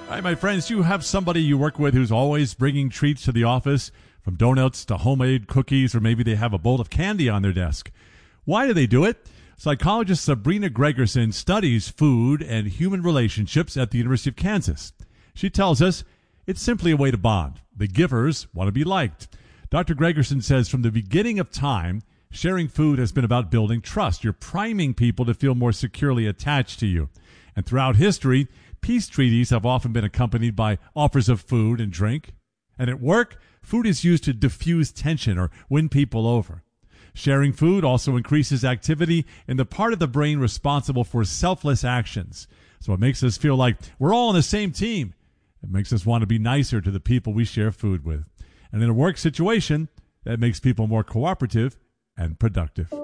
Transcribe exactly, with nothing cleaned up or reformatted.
All right, my friends, you have somebody you work with who's always bringing treats to the office, from donuts to homemade cookies, or maybe they have a bowl of candy on their desk. Why do they do it? Psychologist Sabrina Gregerson studies food and human relationships at the University of Kansas. She tells us it's simply a way to bond. The givers want to be liked. Doctor Gregerson says from the beginning of time, sharing food has been about building trust. You're priming people to feel more securely attached to you. And throughout history, peace treaties have often been accompanied by offers of food and drink. And at work, food is used to diffuse tension or win people over. Sharing food also increases activity in the part of the brain responsible for selfless actions. So it makes us feel like we're all on the same team. It makes us want to be nicer to the people we share food with. And in a work situation, that makes people more cooperative and productive.